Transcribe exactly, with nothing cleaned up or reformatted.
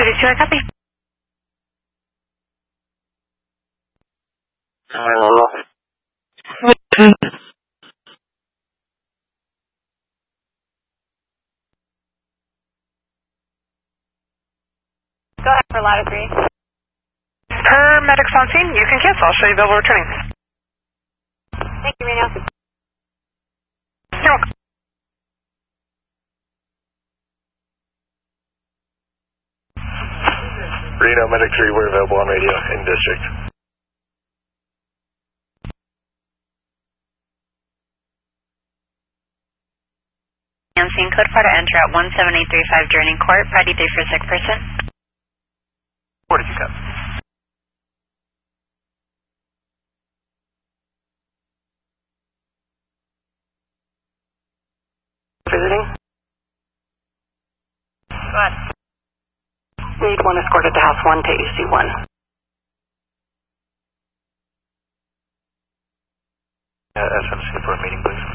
Medic two, I copy. Go ahead for ladder three. Per medics on scene, you can cancel. I'll show you available returning. Thank you, Reno. You're welcome. Reno, Medic three, we're available on radio in district. On scene, code four to enter at one seven eight three five Journey Court, Friday three for sick person. What did you got? Visiting? Go ahead. Need one escorted to house one to A C one. Uh, S M C for a meeting, please.